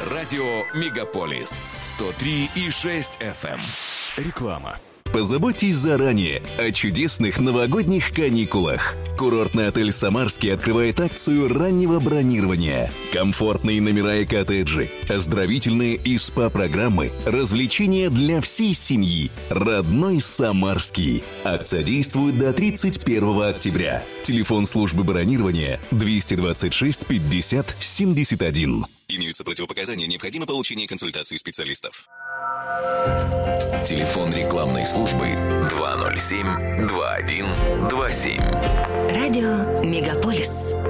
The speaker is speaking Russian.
Радио «Мегаполис» 103,6 FM. Реклама. Позаботьтесь заранее о чудесных новогодних каникулах. Курортный отель «Самарский» открывает акцию раннего бронирования. Комфортные номера и коттеджи, оздоровительные и СПА-программы, развлечения для всей семьи. Родной Самарский. Акция действует до 31 октября. Телефон службы бронирования 226 50 71. Имеются противопоказания, необходимо получение консультации специалистов. Телефон рекламной службы 207-2127. Радио «Мегаполис».